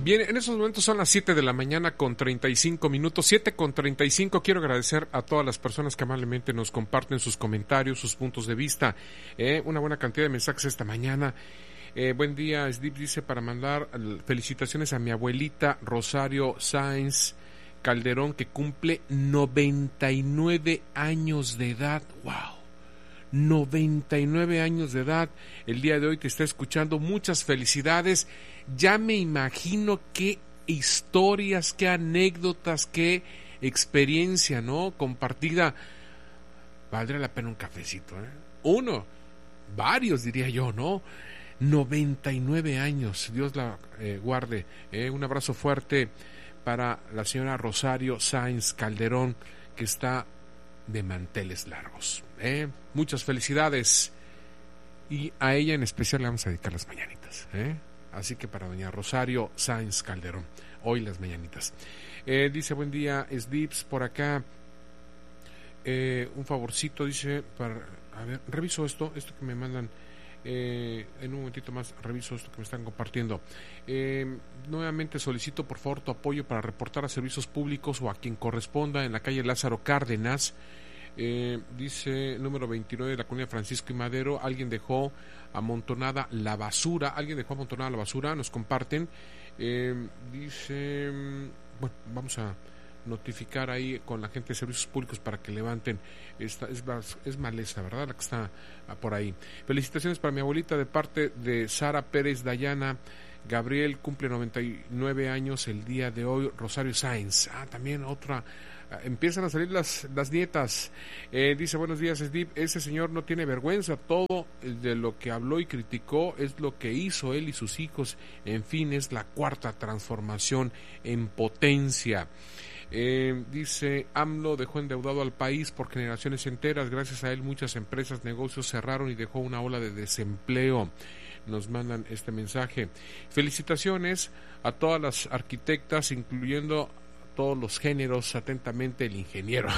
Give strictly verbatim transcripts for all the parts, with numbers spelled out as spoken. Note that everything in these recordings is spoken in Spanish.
Bien, en esos momentos son las siete de la mañana con treinta y cinco minutos, siete con treinta y cinco. Quiero agradecer a todas las personas que amablemente nos comparten sus comentarios, sus puntos de vista. Eh, una buena cantidad de mensajes esta mañana. Eh, buen día, Slip dice para mandar felicitaciones a mi abuelita Rosario Sáenz Calderón, que cumple noventa y nueve años de edad. ¡Wow! noventa y nueve años de edad. El día de hoy te está escuchando. Muchas felicidades. Ya me imagino qué historias, qué anécdotas, qué experiencia, ¿no? Compartida. Valdría la pena un cafecito, ¿eh? Uno, varios diría yo, ¿no? noventa y nueve años. Dios la eh, guarde. ¿eh? Un abrazo fuerte para la señora Rosario Sáenz Calderón, que está de manteles largos. ¿eh? Muchas felicidades. Y a ella en especial le vamos a dedicar las mañanitas. ¿eh? Así que para doña Rosario Sáenz Calderón, hoy las mañanitas. Eh, dice, buen día, Slips, por acá. Eh, un favorcito, dice, para, a ver, reviso esto, esto que me mandan. Eh, en un momentito más reviso esto que me están compartiendo. Eh, nuevamente solicito por favor tu apoyo para reportar a servicios públicos o a quien corresponda en la calle Lázaro Cárdenas. Eh, dice número veintinueve de la colonia Francisco y Madero, alguien dejó amontonada la basura, alguien dejó amontonada la basura, nos comparten. Eh, dice, bueno, vamos a notificar ahí con la gente de servicios públicos para que levanten. Esta es, es maleza, ¿verdad? La que está por ahí. Felicitaciones para mi abuelita de parte de Sara Pérez Dayana Gabriel, cumple noventa y nueve años el día de hoy. Rosario Sáenz, ah, también otra. Empiezan a salir las, las nietas. Eh, dice, buenos días, Steve. Ese señor no tiene vergüenza. Todo de lo que habló y criticó es lo que hizo él y sus hijos. En fin, es la cuarta transformación en potencia. Eh, dice, AMLO dejó endeudado al país por generaciones enteras. Gracias a él muchas empresas, negocios cerraron y dejó una ola de desempleo. Nos mandan este mensaje. Felicitaciones a todas las arquitectas, incluyendo todos los géneros. Atentamente, el ingeniero.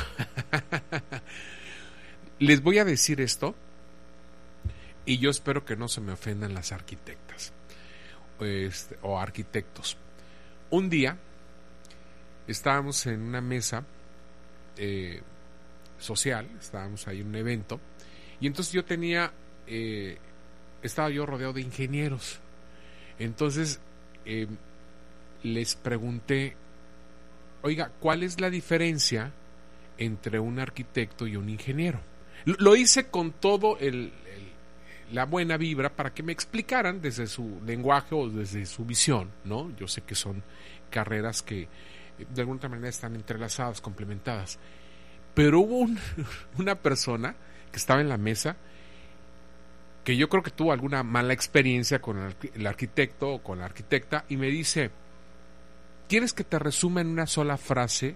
Les voy a decir esto y yo espero que no se me ofendan las arquitectas este, o arquitectos. Un día estábamos en una mesa eh, social, estábamos ahí en un evento, y entonces yo tenía, eh, estaba yo rodeado de ingenieros. Entonces eh, les pregunté, oiga, ¿cuál es la diferencia entre un arquitecto y un ingeniero? Lo, lo hice con todo el, el, la buena vibra para que me explicaran desde su lenguaje o desde su visión, ¿no? Yo sé que son carreras que de alguna manera están entrelazadas, complementadas, pero hubo un, una persona que estaba en la mesa que yo creo que tuvo alguna mala experiencia con el, el arquitecto o con la arquitecta y me dice, ¿quieres que te resuma en una sola frase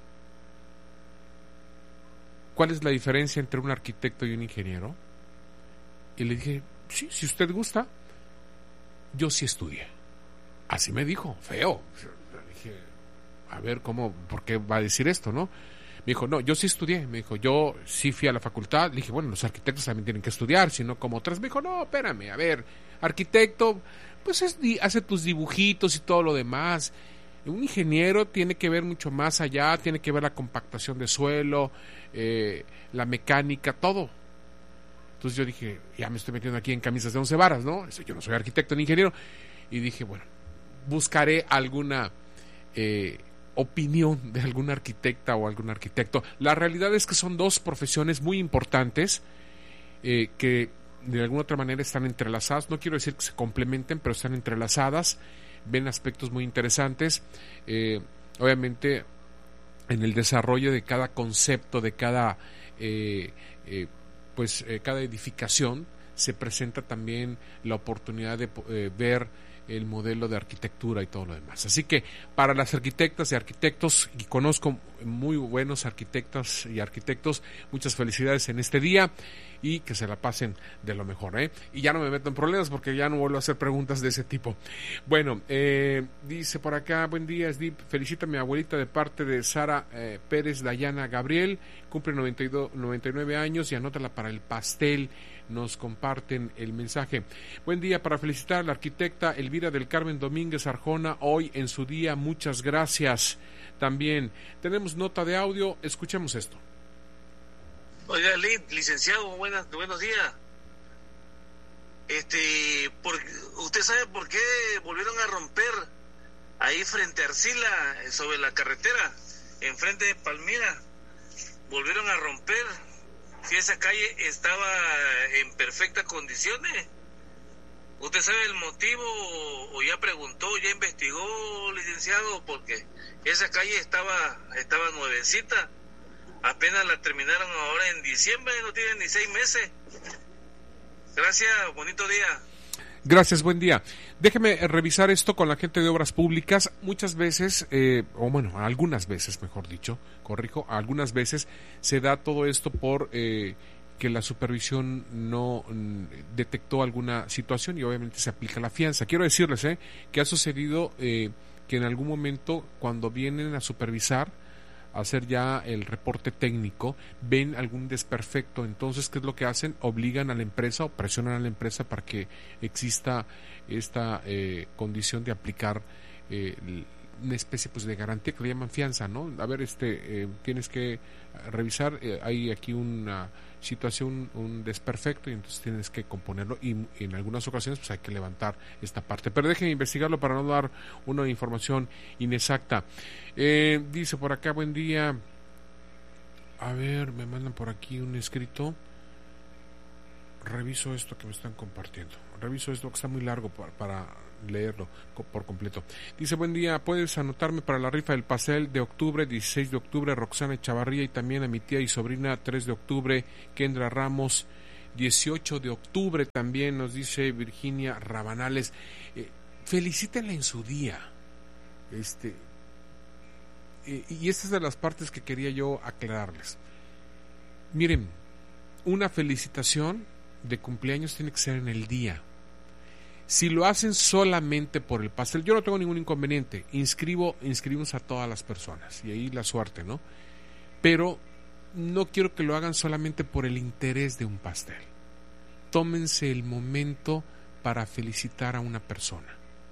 cuál es la diferencia entre un arquitecto y un ingeniero? Y le dije, sí, si usted gusta. Yo sí estudié. Así me dijo, feo. Le dije, a ver, ¿cómo? ¿Por qué va a decir esto, no? Me dijo, no, yo sí estudié. Me dijo, yo sí fui a la facultad. Le dije, bueno, los arquitectos también tienen que estudiar, sino como otras. Me dijo, no, espérame, a ver, arquitecto, pues es, hace tus dibujitos y todo lo demás. Un ingeniero tiene que ver mucho más allá, tiene que ver la compactación de suelo, eh, la mecánica, todo. Entonces yo dije, ya me estoy metiendo aquí en camisas de once varas, ¿no? Yo no soy arquitecto ni ingeniero. Y dije, bueno, buscaré alguna eh, opinión de alguna arquitecta o algún arquitecto. La realidad es que son dos profesiones muy importantes eh, que de alguna otra manera están entrelazadas. No quiero decir que se complementen, pero están entrelazadas. Ven aspectos muy interesantes. Eh, obviamente, en el desarrollo de cada concepto, de cada eh, eh, pues eh, cada edificación, se presenta también la oportunidad de eh, ver el modelo de arquitectura y todo lo demás. Así que para las arquitectas y arquitectos, y conozco muy buenos arquitectas y arquitectos, muchas felicidades en este día y que se la pasen de lo mejor, ¿eh? Y ya no me meto en problemas porque ya no vuelvo a hacer preguntas de ese tipo. Bueno, eh, dice por acá, buen día, Slip, felicita a mi abuelita de parte de Sara eh, Pérez Dayana Gabriel, cumple noventa y dos, noventa y nueve años y anótala para el pastel. nos comparten el mensaje. Buen día, para felicitar a la arquitecta Elvira del Carmen Domínguez Arjona, hoy en su día, muchas gracias. También tenemos nota de audio, escuchemos esto. Oiga, licenciado, buenas, buenos días. Este, por, ¿usted sabe por qué volvieron a romper ahí frente a Arcila, sobre la carretera, enfrente de Palmira? Volvieron a romper. Si esa calle estaba en perfectas condiciones. ¿Usted sabe el motivo o ya preguntó, ya investigó, licenciado? Porque esa calle estaba estaba nuevecita. Apenas la terminaron ahora en diciembre, no tienen ni seis meses. Gracias, bonito día. Gracias, buen día. Déjeme revisar esto con la gente de Obras Públicas. Muchas veces, eh, o bueno, algunas veces, mejor dicho, corrijo, algunas veces se da todo esto por eh, que la supervisión no mm, detectó alguna situación y obviamente se aplica la fianza. Quiero decirles eh, que ha sucedido eh, que en algún momento cuando vienen a supervisar, hacer ya el reporte técnico, ven algún desperfecto, entonces ¿qué es lo que hacen? Obligan a la empresa o presionan a la empresa para que exista esta eh, condición de aplicar eh, una especie pues de garantía que le llaman fianza, ¿no? A ver, este eh, tienes que revisar, eh, hay aquí una situación, un desperfecto y entonces tienes que componerlo y en algunas ocasiones pues hay que levantar esta parte, pero déjenme investigarlo para no dar una información inexacta. Eh, dice por acá, buen día, a ver, me mandan por aquí un escrito, reviso esto que me están compartiendo, reviso esto que está muy largo para, para leerlo por completo. Dice, buen día, puedes anotarme para la rifa del pastel de octubre, dieciséis de octubre, Roxana Chavarría, y también a mi tía y sobrina, tres de octubre, Kendra Ramos, dieciocho de octubre también, nos dice Virginia Rabanales. Eh, felicítenla en su día. Este, eh, y esta es de las partes que quería yo aclararles. Miren, una felicitación de cumpleaños tiene que ser en el día. Si lo hacen solamente por el pastel, yo no tengo ningún inconveniente, inscribo, inscribimos a todas las personas y ahí la suerte, ¿no? Pero no quiero que lo hagan solamente por el interés de un pastel. Tómense el momento para felicitar a una persona.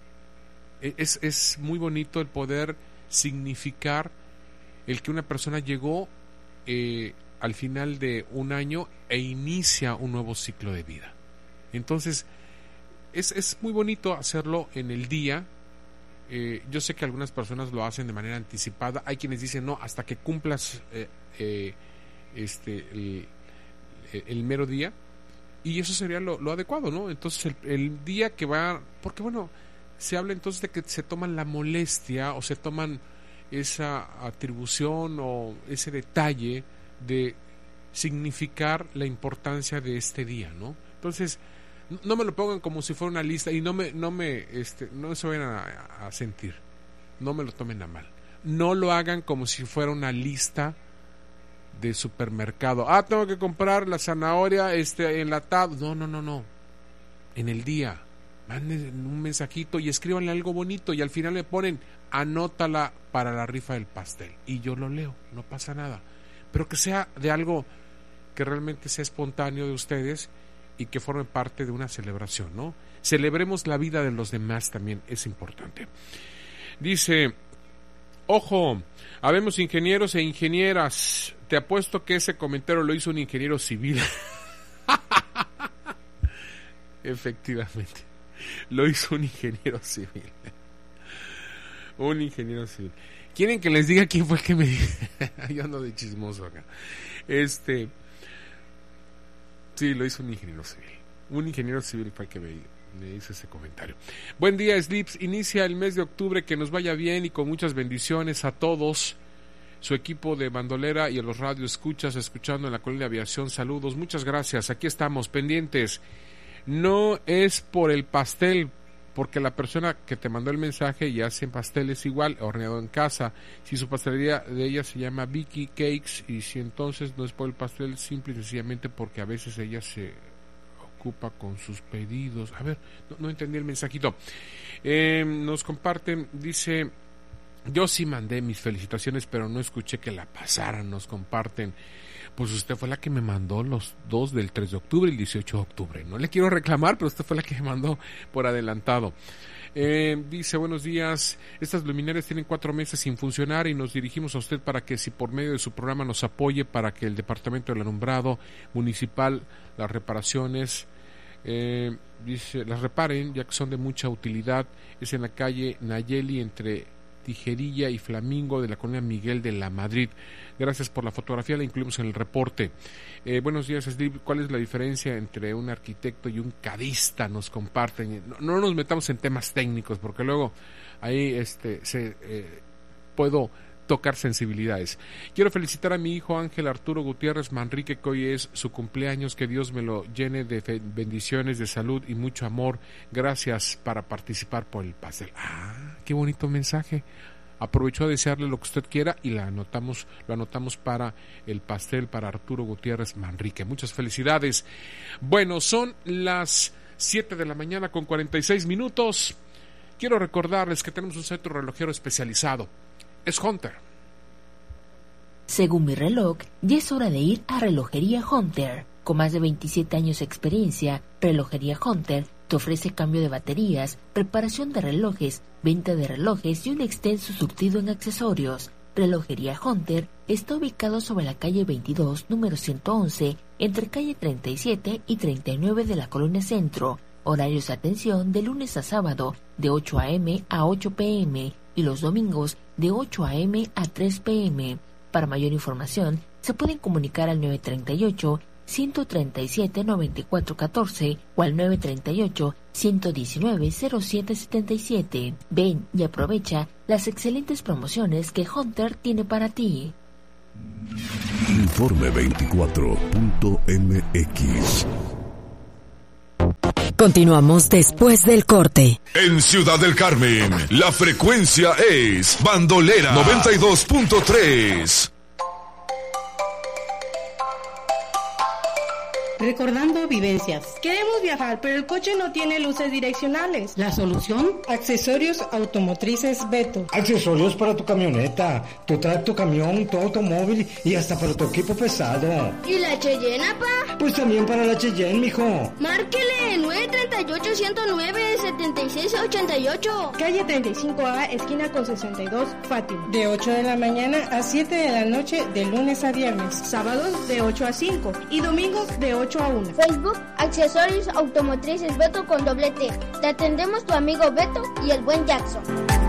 Es, es muy bonito el poder significar el que una persona llegó eh, al final de un año e inicia un nuevo ciclo de vida. Entonces, Es, es muy bonito hacerlo en el día. Eh, yo sé que algunas personas lo hacen de manera anticipada. Hay quienes dicen, no, hasta que cumplas eh, eh, este el, el mero día. Y eso sería lo, lo adecuado, ¿no? Entonces, el, el día que va... Porque, bueno, se habla entonces de que se toman la molestia o se toman esa atribución o ese detalle de significar la importancia de este día, ¿no? Entonces... no me lo pongan como si fuera una lista y no me no me este no se vayan a, a sentir, no me lo tomen a mal, no lo hagan como si fuera una lista de supermercado. Ah, tengo que comprar la zanahoria este enlatado. No, no, no, no. En el día manden un mensajito y escríbanle algo bonito y al final le ponen anótala para la rifa del pastel y yo lo leo, no pasa nada, pero que sea de algo que realmente sea espontáneo de ustedes y que forme parte de una celebración, ¿no? Celebremos la vida de los demás también, es importante. Dice, ojo, habemos ingenieros e ingenieras, te apuesto que ese comentario lo hizo un ingeniero civil. Efectivamente, lo hizo un ingeniero civil. Un ingeniero civil. ¿Quieren que les diga quién fue que me dijo? Yo ando de chismoso acá. Este... Sí, lo hizo un ingeniero civil. Un ingeniero civil fue el que me, me hizo ese comentario. Buen día, Slips. Inicia el mes de octubre, que nos vaya bien y con muchas bendiciones a todos. Su equipo de bandolera y a los radio escuchas, escuchando en la Colonia Aviación. Saludos, muchas gracias. Aquí estamos, pendientes. No es por el pastel, porque la persona que te mandó el mensaje y hace pasteles igual, horneado en casa. Si su pastelería de ella se llama Vicky Cakes, y si entonces no es por el pastel, simple y sencillamente porque a veces ella se ocupa con sus pedidos. A ver, no, no entendí el mensajito. Eh, nos comparten, dice, yo sí mandé mis felicitaciones, pero no escuché que la pasaran, nos comparten. Pues usted fue la que me mandó los dos del tres de octubre y el dieciocho de octubre. No le quiero reclamar, pero usted fue la que me mandó por adelantado. Eh, dice, buenos días, estas luminarias tienen cuatro meses sin funcionar y nos dirigimos a usted para que si por medio de su programa nos apoye para que el Departamento del Alumbrado Municipal, las reparaciones, eh, dice, las reparen, ya que son de mucha utilidad. Es en la calle Nayeli entre Tijerilla y Flamingo de la colonia Miguel de la Madrid. Gracias por la fotografía, la incluimos en el reporte. Eh, buenos días, Steve. ¿Cuál es la diferencia entre un arquitecto y un cadista? Nos comparten. No, no nos metamos en temas técnicos porque luego ahí este se eh, puedo tocar sensibilidades. Quiero felicitar a mi hijo Ángel Arturo Gutiérrez Manrique, que hoy es su cumpleaños. Que Dios me lo llene de fe, bendiciones, de salud y mucho amor. Gracias para participar por el pastel. Ah, qué bonito mensaje. Aprovecho a desearle lo que usted quiera y la anotamos, lo anotamos para el pastel para Arturo Gutiérrez Manrique. Muchas felicidades. Bueno, son las siete de la mañana con cuarenta y seis minutos. Quiero recordarles que tenemos un centro relojero especializado. Es Hunter. Según mi reloj, ya es hora de ir a Relojería Hunter. Con más de veintisiete años de experiencia, Relojería Hunter te ofrece cambio de baterías, reparación de relojes, venta de relojes y un extenso surtido en accesorios. Relojería Hunter está ubicado sobre la calle veintidós, número ciento once, entre calle treinta y siete y treinta y nueve de la Colonia Centro. Horarios de atención de lunes a sábado, de ocho a eme a ocho pe eme, y los domingos, de ocho a eme a tres pe eme. Para mayor información, se pueden comunicar al nueve treinta y ocho, ciento treinta y siete, noventa y cuatro catorce o al nueve treinta y ocho, ciento diecinueve, cero siete setenta y siete. Ven y aprovecha las excelentes promociones que Hunter tiene para ti. Informe veinticuatro punto eme equis. Continuamos después del corte. En Ciudad del Carmen, la frecuencia es Bandolera noventa y dos punto tres. Recordando vivencias. Queremos viajar, pero el coche no tiene luces direccionales. ¿La solución? Accesorios automotrices Beto. Accesorios para tu camioneta, tu tracto camión, tu automóvil y hasta para tu equipo pesado. ¿Y la Cheyenne, pa? Pues también para la Cheyenne, mijo. Márquele nueve treinta y ocho, ciento nueve, setenta y seis ochenta y ocho. Calle treinta y cinco A, esquina con sesenta y dos, Fátima. De ocho de la mañana a siete de la noche, de lunes a viernes. Sábados de ocho a cinco y domingos de ocho a una. Facebook, Accesorios Automotrices Beto con doble T. Te atendemos tu amigo Beto y el buen Jackson.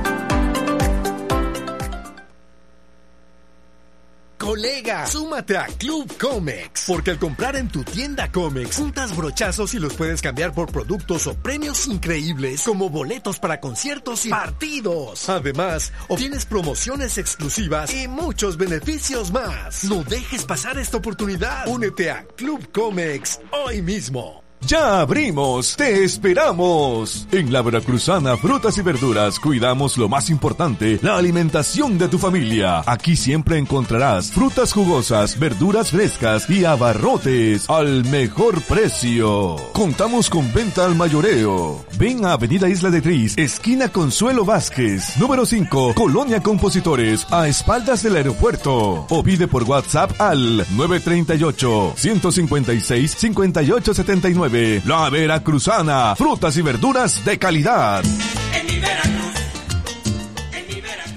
Colega, súmate a Club Comex, porque al comprar en tu tienda Comex, juntas brochazos y los puedes cambiar por productos o premios increíbles como boletos para conciertos y partidos. Además, obtienes promociones exclusivas y muchos beneficios más. No dejes pasar esta oportunidad. Únete a Club Comex hoy mismo. ¡Ya abrimos! ¡Te esperamos! En la Veracruzana Frutas y Verduras cuidamos lo más importante, la alimentación de tu familia. Aquí siempre encontrarás frutas jugosas, verduras frescas y abarrotes al mejor precio. Contamos con venta al mayoreo. Ven a Avenida Isla de Tris, esquina Consuelo Vázquez, número cinco, Colonia Compositores, a espaldas del aeropuerto. O pide por WhatsApp al nueve treinta y ocho, ciento cincuenta y seis, cincuenta y ocho setenta y nueve. La Veracruzana, frutas y verduras de calidad. En mi Veracruz, en mi Veracruz.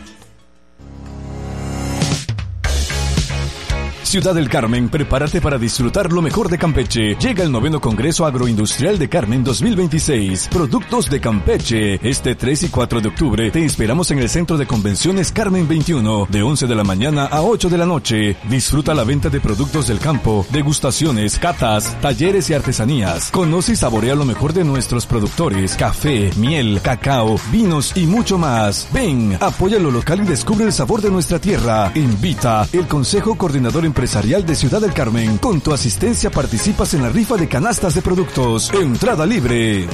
Ciudad del Carmen, prepárate para disfrutar lo mejor de Campeche. Llega el noveno Congreso Agroindustrial de Carmen dos mil veintiséis. Productos de Campeche. Este tres y cuatro de octubre te esperamos en el Centro de Convenciones Carmen veintiuno, de once de la mañana a ocho de la noche. Disfruta la venta de productos del campo, degustaciones, catas, talleres y artesanías. Conoce y saborea lo mejor de nuestros productores: café, miel, cacao, vinos y mucho más. Ven, apoya lo local y descubre el sabor de nuestra tierra. Invita el Consejo Coordinador Empresarial de Ciudad del Carmen. Con tu asistencia participas en la rifa de canastas de productos. Entrada libre.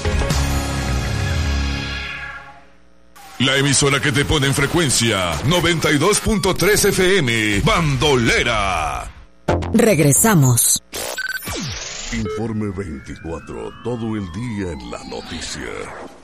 La emisora que te pone en frecuencia noventa y dos punto tres F M, Bandolera. Regresamos. Informe veinticuatro, todo el día en la noticia.